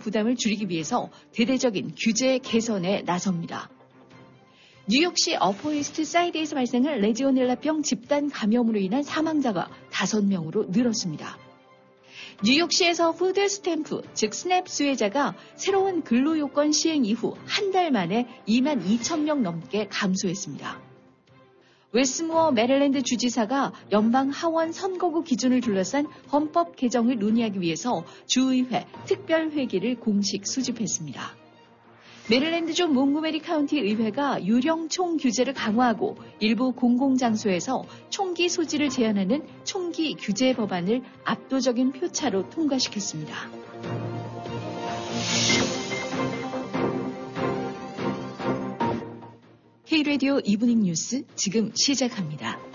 부담을 줄이기 위해서 대대적인 규제 개선에 나섭니다. 뉴욕시 어퍼이스트 사이드에서 발생한 레지오넬라병 집단 감염으로 인한 사망자가 5명으로 늘었습니다. 뉴욕시에서 푸드 스탬프, 즉 스냅 수혜자가 새로운 근로요건 시행 이후 한 달 만에 2만 2천 명 넘게 감소했습니다. 웨스무어 메릴랜드 주지사가 연방 하원 선거구 기준을 둘러싼 헌법 개정을 논의하기 위해서 주의회 특별회기를 공식 수집했습니다. 메릴랜드주 몽고메리 카운티 의회가 유령 총 규제를 강화하고 일부 공공장소에서 총기 소지를 제한하는 총기 규제 법안을 압도적인 표차로 통과시켰습니다. K-라디오 이브닝 뉴스 지금 시작합니다.